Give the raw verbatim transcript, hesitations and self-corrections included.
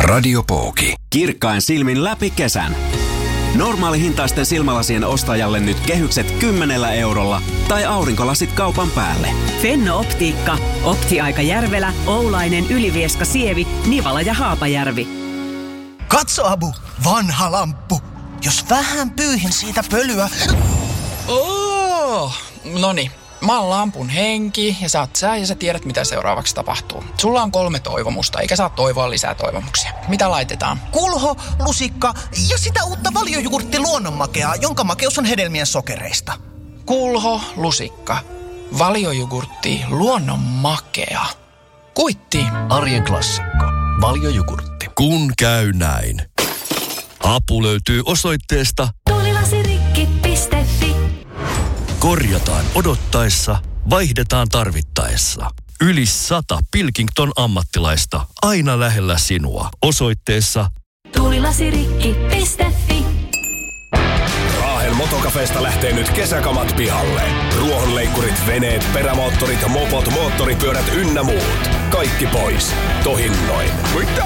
Radio Pooki. Kirkkain silmin läpi kesän. Normaalihintaisten silmälasien ostajalle nyt kehykset kymmenellä eurolla tai aurinkolasit kaupan päälle. Fenno-optiikka. Optiaika Järvelä, Oulainen, Ylivieska, Sievi, Nivala ja Haapajärvi. Katso, Abu, vanha lamppu. Jos vähän pyyhin siitä pölyä... Oh, noni. Mä oon lampun henki ja sä oot sä ja sä tiedät mitä seuraavaksi tapahtuu. Sulla on kolme toivomusta eikä saa toivoa lisää toivomuksia. Mitä laitetaan? Kulho, lusikka ja sitä uutta valiojugurtti luonnonmakeaa, jonka makeus on hedelmien sokereista. Kulho, lusikka, valiojugurtti, luonnonmakea. Kuitti. Arjen klassikko. Valiojugurtti. Kun käy näin. Apu löytyy osoitteesta tuulilasirikki piste fi. Korjataan odottaessa, vaihdetaan tarvittaessa. Yli sata Pilkington ammattilaista aina lähellä sinua. Osoitteessa tuulilasirikki piste fi. Raahen Motocafesta lähtee nyt kesäkamat pihalle. Ruohonleikkurit, veneet, perämoottorit, mopot, moottoripyörät ynnä muut. Kaikki pois. Tohin noin.